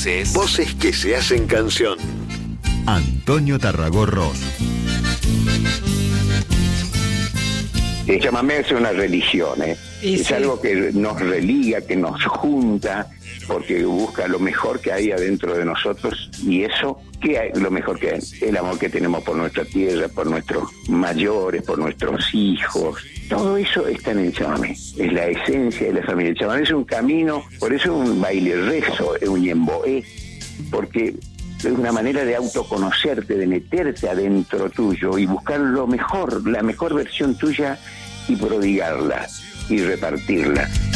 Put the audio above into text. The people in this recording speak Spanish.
Voces que se hacen canción. Antonio Tarragó Ross. El chamamé es una religión, es sí. algo que nos religa, que nos junta, porque busca lo mejor que hay adentro de nosotros. Y eso, ¿qué hay? Lo mejor que hay, el amor que tenemos por nuestra tierra, por nuestros mayores, por nuestros hijos. Todo eso está en el chamamé, es la esencia de la familia. El chamamé es un camino, por eso es un baile rezo, es un yemboé, porque es una manera de autoconocerte, de meterte adentro tuyo y buscar lo mejor, la mejor versión tuya y prodigarla y repartirla.